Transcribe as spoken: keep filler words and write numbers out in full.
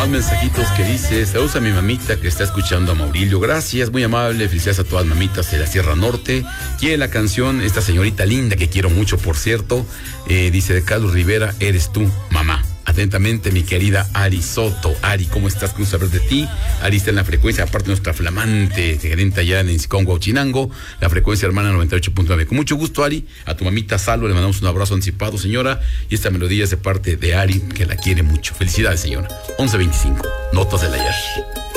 más mensajitos que dice: saludos a mi mamita que está escuchando a Maurilio. Gracias, muy amable. Felicidades a todas las mamitas de la Sierra Norte. Quiere la canción esta señorita linda que quiero mucho, por cierto. Eh, dice de Carlos Rivera: eres tú, mamá. Atentamente, mi querida Ari Soto. Ari, ¿cómo estás? Quiero saber de ti. Ari está en la frecuencia, aparte nuestra flamante gerente allá en Encicón, Huachinango, la frecuencia hermana noventa y ocho punto nueve. Con mucho gusto, Ari. A tu mamita Salvo le mandamos un abrazo anticipado, señora. Y esta melodía es de parte de Ari, que la quiere mucho. Felicidades, señora. once veinticinco. Notas del ayer.